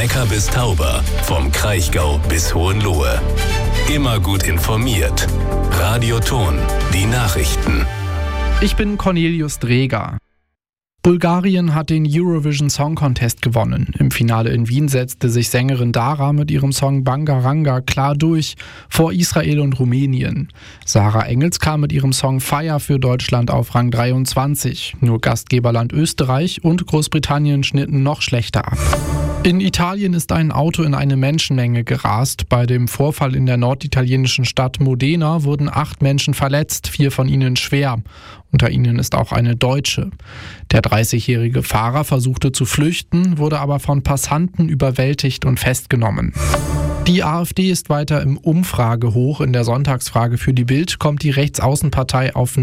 Neckar bis Tauber, vom Kraichgau bis Hohenlohe. Immer gut informiert. Radio Ton, die Nachrichten. Ich bin Cornelius Dreger. Bulgarien hat den Eurovision Song Contest gewonnen. Im Finale in Wien setzte sich Sängerin Dara mit ihrem Song Bangaranga klar durch, vor Israel und Rumänien. Sarah Engels kam mit ihrem Song Fire für Deutschland auf Rang 23. Nur Gastgeberland Österreich und Großbritannien schnitten noch schlechter ab. In Italien ist ein Auto in eine Menschenmenge gerast. Bei dem Vorfall in der norditalienischen Stadt Modena wurden 8 Menschen verletzt, 4 von ihnen schwer. Unter ihnen ist auch eine Deutsche. Der 30-jährige Fahrer versuchte zu flüchten, wurde aber von Passanten überwältigt und festgenommen. Die AfD ist weiter im Umfragehoch. In der Sonntagsfrage für die Bild kommt die Rechtsaußenpartei auf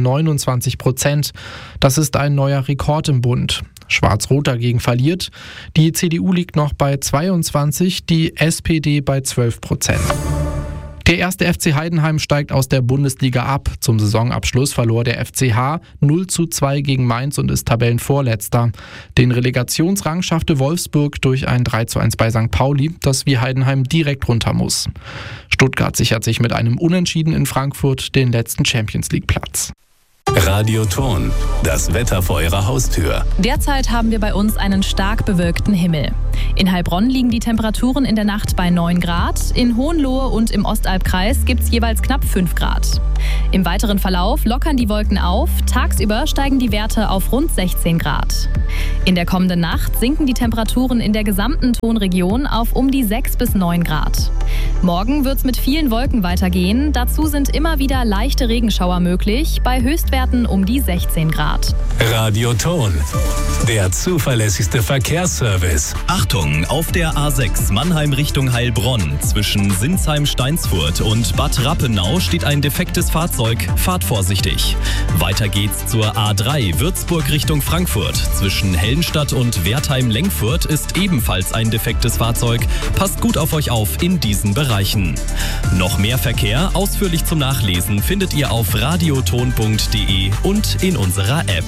29%. Das ist ein neuer Rekord im Bund. Schwarz-Rot dagegen verliert. Die CDU liegt noch bei 22%, die SPD bei 12%. Der erste FC Heidenheim steigt aus der Bundesliga ab. Zum Saisonabschluss verlor der FCH 0:2 gegen Mainz und ist Tabellenvorletzter. Den Relegationsrang schaffte Wolfsburg durch ein 3:1 bei St. Pauli, das wie Heidenheim direkt runter muss. Stuttgart sichert sich mit einem Unentschieden in Frankfurt den letzten Champions-League-Platz. Radio Ton, das Wetter vor Ihrer Haustür. Derzeit haben wir bei uns einen stark bewölkten Himmel. In Heilbronn liegen die Temperaturen in der Nacht bei 9 Grad. In Hohenlohe und im Ostalbkreis gibt es jeweils knapp 5 Grad. Im weiteren Verlauf lockern die Wolken auf. Tagsüber steigen die Werte auf rund 16 Grad. In der kommenden Nacht sinken die Temperaturen in der gesamten Tonregion auf um die 6 bis 9 Grad. Morgen wird es mit vielen Wolken weitergehen. Dazu sind immer wieder leichte Regenschauer möglich, bei Höchstwerten um die 16 Grad. Radio Ton, der zuverlässigste Verkehrsservice. Achtung, auf der A6 Mannheim Richtung Heilbronn zwischen Sinsheim-Steinsfurt und Bad Rappenau steht ein defektes Fahrzeug. Fahrt vorsichtig. Weiter geht's zur A3 Würzburg Richtung Frankfurt. Zwischen Hellenstadt und Wertheim-Lengfurt ist ebenfalls ein defektes Fahrzeug. Passt gut auf euch auf in diesen Bereichen. Noch mehr Verkehr ausführlich zum Nachlesen findet ihr auf radioton.de und in unserer App.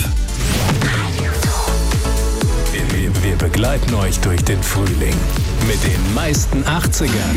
Wir begleiten euch durch den Frühling mit den meisten 80ern.